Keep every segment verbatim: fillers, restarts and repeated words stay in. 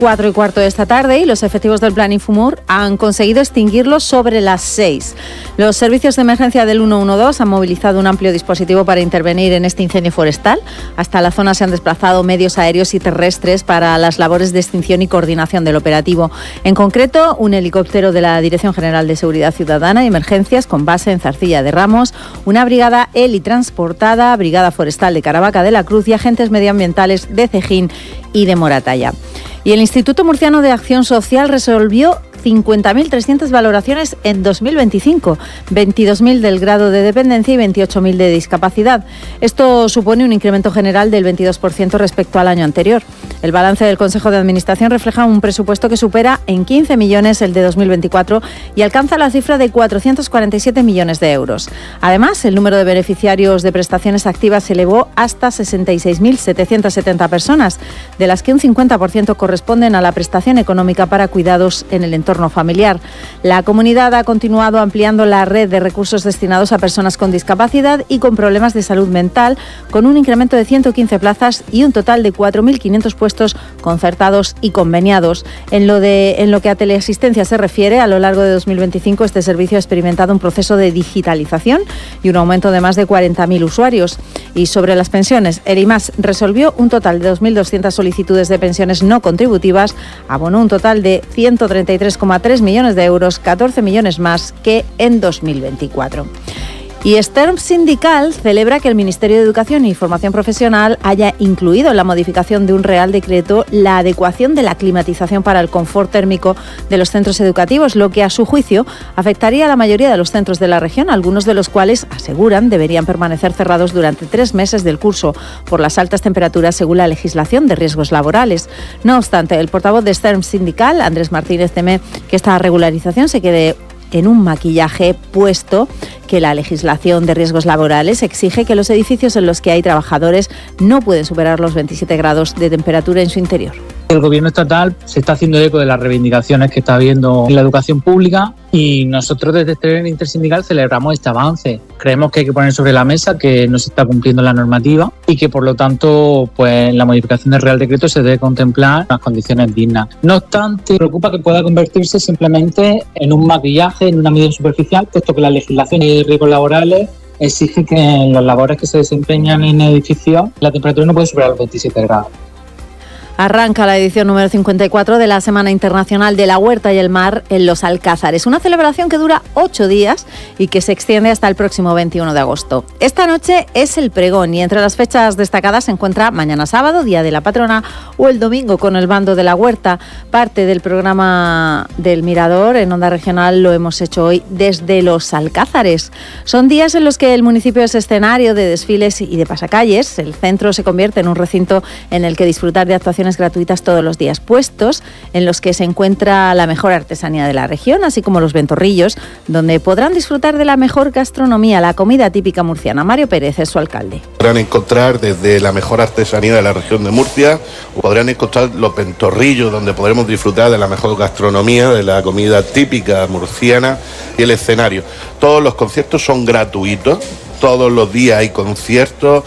cuatro y cuarto de esta tarde y los efectivos del Plan Infumur han conseguido extinguirlo sobre las seis. Los servicios de emergencia del ciento doce han movilizado un amplio dispositivo para intervenir en este incendio forestal. Hasta la zona se han desplazado medios aéreos y terrestres para las labores de extinción y coordinación del operativo. En concreto, un helicóptero de la Dirección General de Seguridad Ciudadana y Emergencias con base en Zarcilla de Ramos, una brigada helitransportada, Brigada Forestal de Caravaca de la Cruz y agentes medioambientales de Cejín y de Moratalla. Y el Instituto Murciano de Acción Social resolvió cincuenta mil trescientas valoraciones en dos mil veinticinco, veintidós mil del grado de dependencia y veintiocho mil de discapacidad. Esto supone un incremento general del veintidós por ciento respecto al año anterior. El balance del Consejo de Administración refleja un presupuesto que supera en quince millones el de dos mil veinticuatro y alcanza la cifra de cuatrocientos cuarenta y siete millones de euros. Además, el número de beneficiarios de prestaciones activas se elevó hasta sesenta y seis mil setecientas setenta personas, de las que un cincuenta por ciento corresponden a la prestación económica para cuidados en el entorno familiar. La comunidad ha continuado ampliando la red de recursos destinados a personas con discapacidad y con problemas de salud mental, con un incremento de ciento quince plazas y un total de cuatro mil quinientos puestos concertados y conveniados. En lo, de, en lo que a teleasistencia se refiere, a lo largo de dos mil veinticinco este servicio ha experimentado un proceso de digitalización y un aumento de más de cuarenta mil usuarios. Y sobre las pensiones, el I M A S resolvió un total de dos mil doscientas solicitudes de pensiones no contributivas, abonó un total de ciento treinta y tres coma tres millones de euros, catorce millones más que en dos mil veinticuatro. Y Stern Sindical celebra que el Ministerio de Educación y Formación Profesional haya incluido en la modificación de un Real Decreto la adecuación de la climatización para el confort térmico de los centros educativos, lo que a su juicio afectaría a la mayoría de los centros de la región, algunos de los cuales, aseguran, deberían permanecer cerrados durante tres meses del curso por las altas temperaturas según la legislación de riesgos laborales. No obstante, el portavoz de Stern Sindical, Andrés Martínez, teme que esta regularización se quede en un maquillaje, puesto que la legislación de riesgos laborales exige que los edificios en los que hay trabajadores no pueden superar los veintisiete grados de temperatura en su interior. El gobierno estatal se está haciendo eco de las reivindicaciones que está habiendo en la educación pública y nosotros desde Stern Intersindical celebramos este avance. Creemos que hay que poner sobre la mesa que no se está cumpliendo la normativa y que por lo tanto pues en la modificación del Real Decreto se debe contemplar unas condiciones dignas. No obstante, preocupa que pueda convertirse simplemente en un maquillaje, en una medida superficial, puesto que la legislación de riesgos laborales exige que en las labores que se desempeñan en edificios la temperatura no puede superar los veintisiete grados. Arranca la edición número cincuenta y cuatro de la Semana Internacional de la Huerta y el Mar en Los Alcázares, una celebración que dura ocho días y que se extiende hasta el próximo veintiuno de agosto. Esta noche es el pregón y entre las fechas destacadas se encuentra mañana sábado, Día de la Patrona, o el domingo con el bando de la Huerta. Parte del programa del Mirador en Onda Regional lo hemos hecho hoy desde Los Alcázares. Son días en los que el municipio es escenario de desfiles y de pasacalles. El centro se convierte en un recinto en el que disfrutar de actuaciones gratuitas todos los días, puestos en los que se encuentra la mejor artesanía de la región, así como los ventorrillos, donde podrán disfrutar de la mejor gastronomía, la comida típica murciana. Mario Pérez es su alcalde. Podrán encontrar desde la mejor artesanía de la región de Murcia, o podrán encontrar los ventorrillos, donde podremos disfrutar de la mejor gastronomía, de la comida típica murciana y el escenario. Todos los conciertos son gratuitos, todos los días hay conciertos.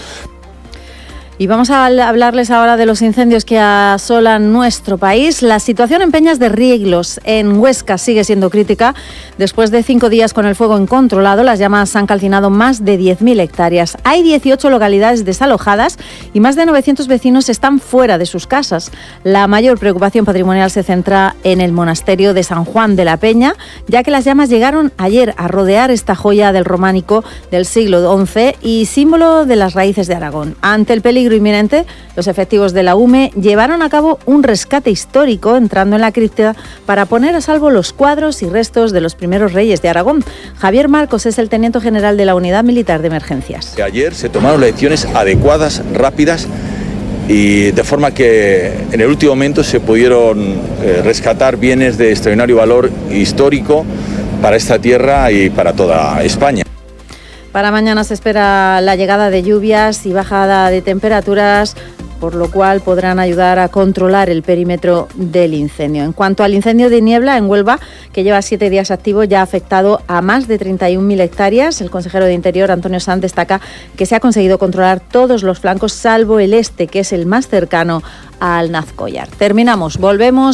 Y vamos a hablarles ahora de los incendios que asolan nuestro país. La situación en Peñas de Rieglos, en Huesca, sigue siendo crítica. Después de cinco días con el fuego incontrolado, las llamas han calcinado más de diez mil hectáreas. Hay dieciocho localidades desalojadas y más de novecientos vecinos están fuera de sus casas. La mayor preocupación patrimonial se centra en el monasterio de San Juan de la Peña, ya que las llamas llegaron ayer a rodear esta joya del románico del siglo once y símbolo de las raíces de Aragón. Ante el peligro inminente, los efectivos de la U M E llevaron a cabo un rescate histórico entrando en la cripta para poner a salvo los cuadros y restos de los primeros reyes de Aragón. Javier Marcos es el teniente general de la Unidad Militar de Emergencias. Ayer se tomaron las decisiones adecuadas, rápidas y de forma que en el último momento se pudieron eh, rescatar bienes de extraordinario valor histórico para esta tierra y para toda España. Para mañana se espera la llegada de lluvias y bajada de temperaturas, por lo cual podrán ayudar a controlar el perímetro del incendio. En cuanto al incendio de niebla en Huelva, que lleva siete días activo, ya ha afectado a más de treinta y un mil hectáreas. El consejero de Interior, Antonio Sanz, destaca que se ha conseguido controlar todos los flancos, salvo el este, que es el más cercano a Alnazcollar. Terminamos, volvemos